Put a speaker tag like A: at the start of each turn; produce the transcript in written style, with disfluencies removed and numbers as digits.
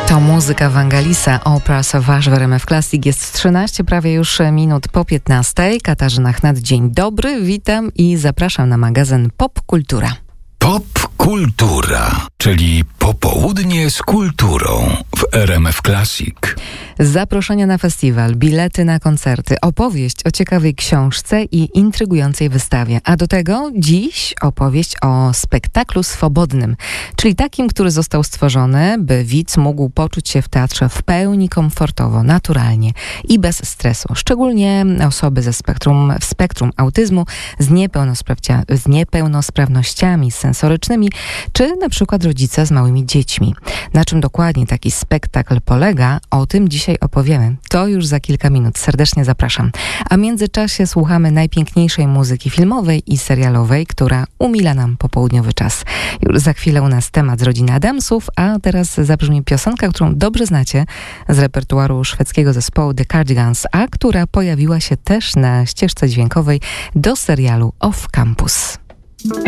A: To muzyka Vangelisa, Opera Sauvage w RMF Classic. Jest 13 prawie już minut po 15. Katarzyna Chnat, dzień dobry, witam i zapraszam na magazyn Pop Kultura.
B: Pop Kultura, czyli popołudnie z kulturą w RMF Classic.
A: Zaproszenia na festiwal, bilety na koncerty, opowieść o ciekawej książce i intrygującej wystawie. A do tego dziś opowieść o spektaklu swobodnym, czyli takim, który został stworzony, by widz mógł poczuć się w teatrze w pełni komfortowo, naturalnie i bez stresu. Szczególnie osoby w spektrum autyzmu z niepełnosprawnościami sensorycznymi, czy na przykład rodzice z małymi dziećmi. Na czym dokładnie taki spektakl polega, o tym dzisiaj opowiemy. To już za kilka minut. Serdecznie zapraszam. A w międzyczasie słuchamy najpiękniejszej muzyki filmowej i serialowej, która umila nam popołudniowy czas. Już za chwilę u nas temat z rodziny Adamsów, a teraz zabrzmi piosenka, którą dobrze znacie z repertuaru szwedzkiego zespołu The Cardigans, a która pojawiła się też na ścieżce dźwiękowej do serialu Off Campus.